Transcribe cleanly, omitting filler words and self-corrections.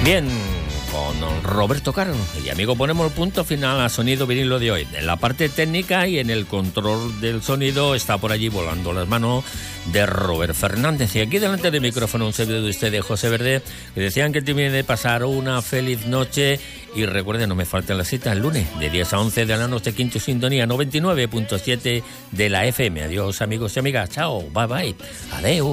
Bien, con Roberto Caro y amigo ponemos el punto final a Sonido Vinilo de hoy. En la parte técnica y en el control del sonido está por allí volando las manos de Robert Fernández. Y aquí delante del micrófono un servidor de ustedes, José Verde, que decían que termine de pasar una feliz noche. Y recuerden, no me falten las citas el lunes, de 10 a 11 de la noche, quinto sintonía, 99.7 de la FM. Adiós, amigos y amigas. Chao, bye bye. Adeu.